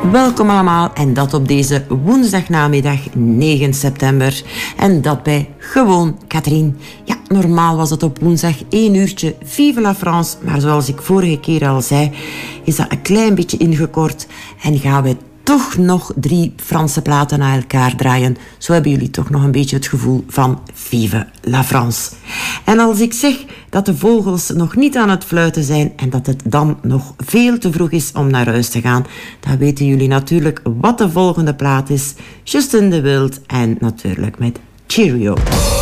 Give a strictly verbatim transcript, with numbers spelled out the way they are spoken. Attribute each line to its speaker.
Speaker 1: Welkom allemaal en dat op deze woensdagnamiddag negen september. En dat bij Gewoon Catherine. Ja, normaal was het op woensdag één uurtje Vive la France. Maar zoals ik vorige keer al zei, is dat een klein beetje ingekort. En gaan we toch nog drie Franse platen na elkaar draaien. Zo hebben jullie toch nog een beetje het gevoel van Vive la France. En als ik zeg dat de vogels nog niet aan het fluiten zijn en dat het dan nog veel te vroeg is om naar huis te gaan, dan weten jullie natuurlijk wat de volgende plaat is. Justin de Wild en natuurlijk met Cheerio.